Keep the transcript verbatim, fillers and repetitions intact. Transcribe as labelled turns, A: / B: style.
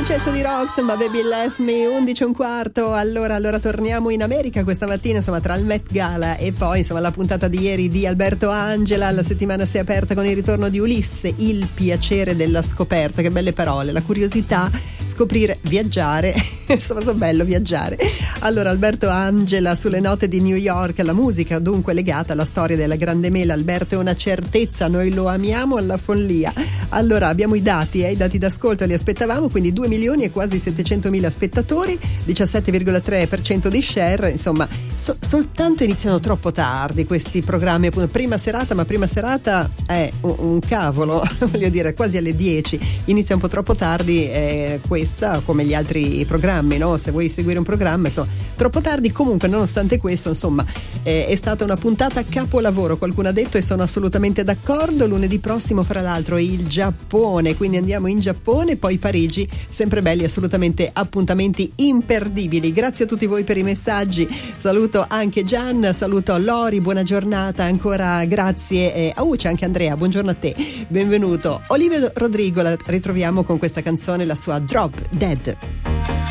A: successo di Rox, ma Baby Left Me, undici e un quarto. Allora, allora torniamo in America questa mattina, insomma, tra il Met Gala e poi, insomma, la puntata di ieri di Alberto Angela. La settimana si è aperta con il ritorno di Ulisse, il piacere della scoperta. Che belle parole, la curiosità, scoprire, viaggiare, è soprattutto bello viaggiare. Allora, Alberto Angela sulle note di New York, la musica dunque legata alla storia della Grande Mela. Alberto è una certezza, noi lo amiamo alla follia. Allora, abbiamo i dati, eh, i dati d'ascolto li aspettavamo, quindi due milioni e quasi settecentomila spettatori, diciassette virgola tre per cento di share, insomma, so, soltanto iniziano troppo tardi questi programmi, appunto, prima serata, ma prima serata è un, un cavolo, voglio dire, quasi alle dieci, inizia un po' troppo tardi, eh, questa come gli altri programmi, no? Se vuoi seguire un programma, insomma, troppo tardi. Comunque, nonostante questo, insomma, eh, è stata una puntata capolavoro, qualcuno ha detto, e sono assolutamente d'accordo. Lunedì prossimo, fra l'altro, è il Giappone, quindi andiamo in Giappone, poi Parigi, sempre belli, assolutamente appuntamenti imperdibili. Grazie a tutti voi per i messaggi, saluto anche Gian, saluto Lori, buona giornata ancora, grazie. E oh, c'è anche Andrea, buongiorno a te, benvenuto. Olivia Rodrigo la ritroviamo con questa canzone, la sua Drop Dead.